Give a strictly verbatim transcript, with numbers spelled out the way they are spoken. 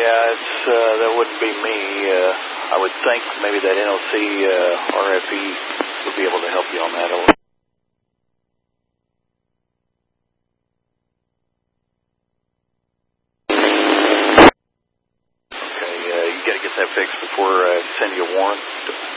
Yeah, it's uh, that wouldn't be me. Uh, I would think maybe that N O C uh, R F E would be able to help you on that. Okay, uh, you got to get that fixed before I uh, send you a warrant.